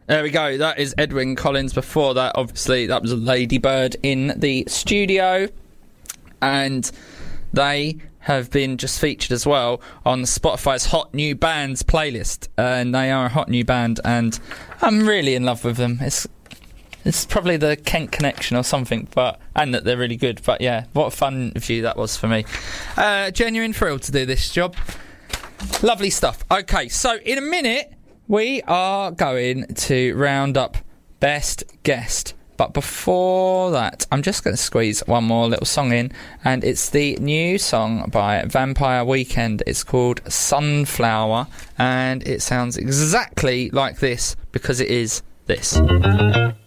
There we go. That is Edwyn Collins. Before that, obviously, that was Ladybird in the studio. And they have been just featured as well on Spotify's Hot New Bands playlist. And they are a hot new band, and I'm really in love with them. It's probably the Kent connection or something, and that they're really good. But yeah, what a fun view that was for me. Genuine thrill to do this job. Lovely stuff. Okay, so in a minute, we are going to round up Best Guest. But before that, I'm just going to squeeze one more little song in, and it's the new song by Vampire Weekend. It's called Sunflower, and it sounds exactly like this because it is this.